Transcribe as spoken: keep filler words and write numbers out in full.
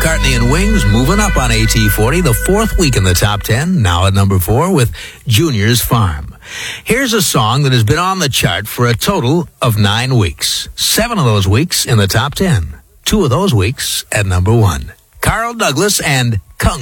McCartney and Wings moving up on A T forty, the fourth week in the top ten, now at number four with Junior's Farm. Here's a song that has been on the chart for a total of nine weeks. Seven of those weeks in the top ten. Two of those weeks at number one. Carl Douglas and